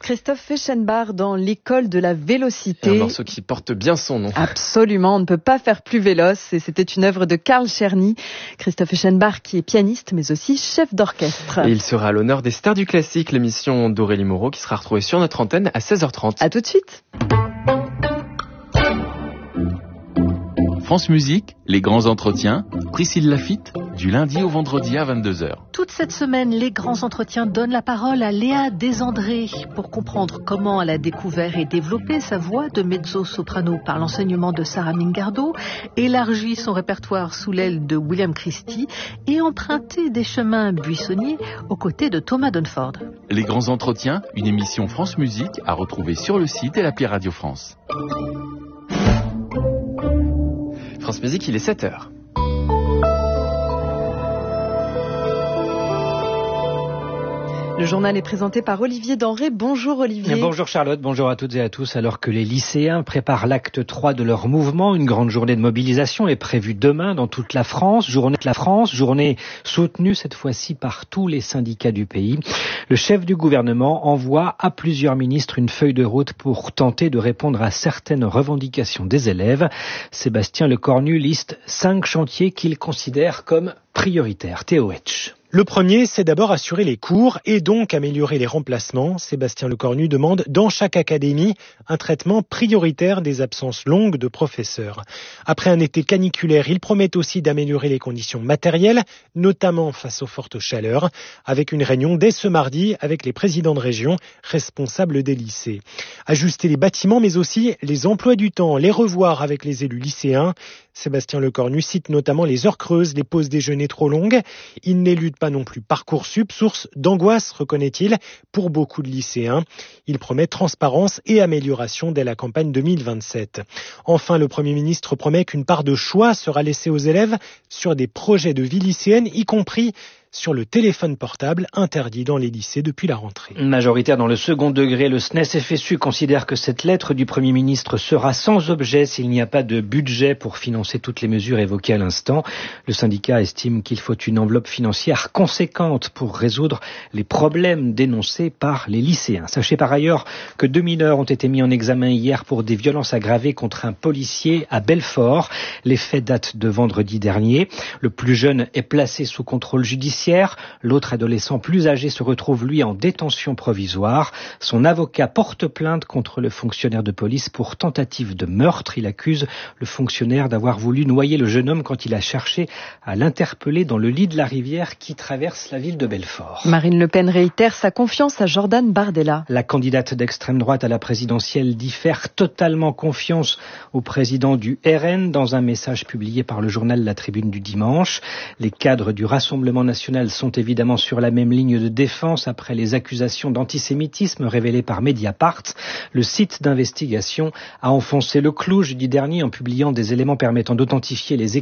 Christophe Fechenbach dans l'école de la vélocité. Un morceau qui porte bien son nom. Absolument, on ne peut pas faire plus véloce. Et c'était une œuvre de Karl Czerny. Christophe Fechenbach qui est pianiste mais aussi chef d'orchestre. Et il sera à l'honneur des Stars du Classique, l'émission d'Aurélie Moreau qui sera retrouvée sur notre antenne à 16h30. À tout de suite. France Musique, les grands entretiens, Priscille Laffitte, du lundi au vendredi à 22h. Toute cette semaine, les grands entretiens donnent la parole à Léa Desandré pour comprendre comment elle a découvert et développé sa voix de mezzo-soprano par l'enseignement de Sarah Mingardo, élargi son répertoire sous l'aile de William Christie et emprunté des chemins buissonniers aux côtés de Thomas Dunford. Les grands entretiens, une émission France Musique à retrouver sur le site et l'appli Radio France. France Musique, il est 7h. Le journal est présenté par Olivier Denré. Bonjour Olivier. Bonjour Charlotte, bonjour à toutes et à tous. Alors que les lycéens préparent l'acte 3 de leur mouvement, une grande journée de mobilisation est prévue demain dans toute la France. Journée soutenue cette fois-ci par tous les syndicats du pays. Le chef du gouvernement envoie à plusieurs ministres une feuille de route pour tenter de répondre à certaines revendications des élèves. Sébastien Lecornu liste 5 chantiers qu'il considère comme prioritaires. Théo Etch. Le premier, c'est d'abord assurer les cours et donc améliorer les remplacements. Sébastien Lecornu demande dans chaque académie un traitement prioritaire des absences longues de professeurs. Après un été caniculaire, il promet aussi d'améliorer les conditions matérielles, notamment face aux fortes chaleurs, avec une réunion dès ce mardi avec les présidents de région responsables des lycées. Ajuster les bâtiments, mais aussi les emplois du temps, les revoir avec les élus lycéens. Sébastien Lecornu cite notamment les heures creuses, les pauses déjeuner trop longues. Il n'élude pas non plus Parcoursup, source d'angoisse, reconnaît-il, pour beaucoup de lycéens. Il promet transparence et amélioration dès la campagne 2027. Enfin, le Premier ministre promet qu'une part de choix sera laissée aux élèves sur des projets de vie lycéenne, y compris sur le téléphone portable interdit dans les lycées depuis la rentrée. Majoritaire dans le second degré, le SNES-FSU considère que cette lettre du Premier ministre sera sans objet s'il n'y a pas de budget pour financer toutes les mesures évoquées à l'instant. Le syndicat estime qu'il faut une enveloppe financière conséquente pour résoudre les problèmes dénoncés par les lycéens. Sachez par ailleurs que 2 mineurs ont été mis en examen hier pour des violences aggravées contre un policier à Belfort. Les faits datent de vendredi dernier. Le plus jeune est placé sous contrôle judiciaire. L'autre adolescent plus âgé se retrouve, lui, en détention provisoire. Son avocat porte plainte contre le fonctionnaire de police pour tentative de meurtre. Il accuse le fonctionnaire d'avoir voulu noyer le jeune homme quand il a cherché à l'interpeller dans le lit de la rivière qui traverse la ville de Belfort. Marine Le Pen réitère sa confiance à Jordan Bardella. La candidate d'extrême droite à la présidentielle dit faire totalement confiance au président du RN dans un message publié par le journal La Tribune du dimanche. Les cadres du Rassemblement national sont évidemment sur la même ligne de défense après les accusations d'antisémitisme révélées par Mediapart. Le site d'investigation a enfoncé le clou jeudi dernier en publiant des éléments permettant d'authentifier les